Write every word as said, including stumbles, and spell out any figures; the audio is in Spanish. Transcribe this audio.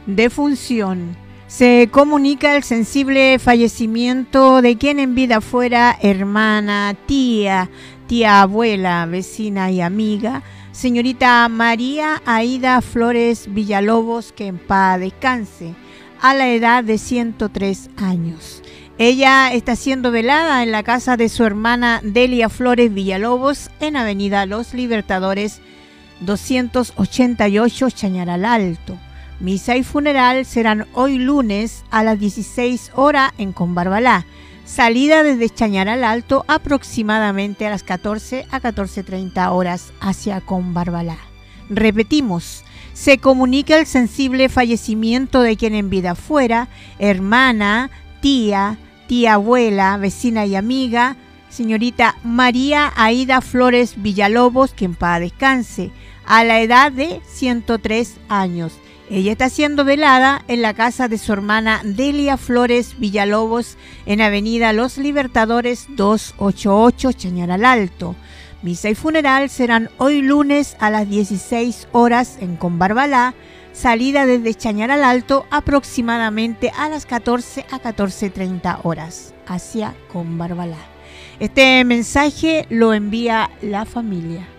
Defunción. Se comunica el sensible fallecimiento de quien en vida fuera hermana, tía, tía abuela, vecina y amiga, señorita María Aida Flores Villalobos, que en paz descanse, a la edad de ciento tres años. Ella está siendo velada en la casa de su hermana Delia Flores Villalobos en Avenida Los Libertadores doscientos ochenta y ocho, Chañaral Alto. Misa y funeral serán hoy lunes a las dieciséis horas en Combarbalá. Salida desde Chañaral Alto aproximadamente a las catorce a catorce treinta horas hacia Combarbalá. Repetimos, se comunica el sensible fallecimiento de quien en vida fuera hermana, tía, tía abuela, vecina y amiga, señorita María Aida Flores Villalobos, que en paz descanse, a la edad de ciento tres años. Ella está siendo velada en la casa de su hermana Delia Flores Villalobos en Avenida Los Libertadores doscientos ochenta y ocho, Chañaral Alto. Misa y funeral serán hoy lunes a las dieciséis horas en Combarbalá. Salida desde Chañaral Alto aproximadamente a las catorce a catorce treinta horas hacia Combarbalá. Este mensaje lo envía la familia.